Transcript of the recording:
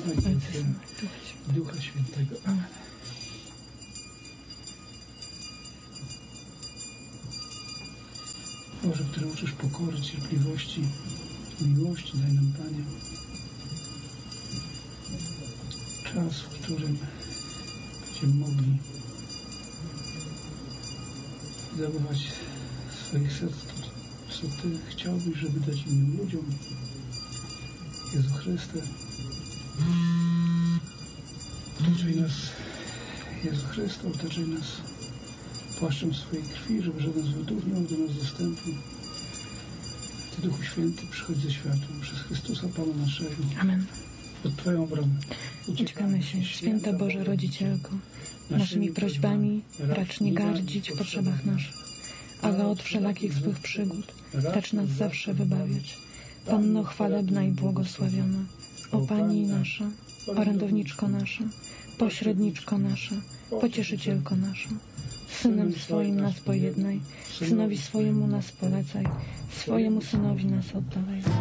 i Syna, i Ducha Świętego. Amen. Boże, który uczysz pokory, cierpliwości, miłości, daj nam, Panie, czas, w którym będziemy mogli zdobywać w swoich serc to, co Ty chciałbyś, żeby dać innym ludziom. Jezu Chryste, otaczaj nas, Jezu Chryste, otaczaj nas płaszczem swojej krwi, żeby żaden zły duch nie miał do nas dostępu. Ty, Duchu Święty, przychodź ze światłem przez Chrystusa Pana naszego. Amen. Pod Twoją obronę Uciekamy się, Święta Boże Rodzicielko, naszymi prośbami racz nie gardzić w potrzebach naszych, ale od wszelakich złych przygód racz nas zawsze wybawiać. Panno chwalebna i błogosławiona, o Pani nasza, orędowniczko nasza, pośredniczko nasza, pocieszycielko nasza, Synem swoim nas pojednaj, Synowi swojemu nas polecaj, swojemu Synowi nas oddawaj.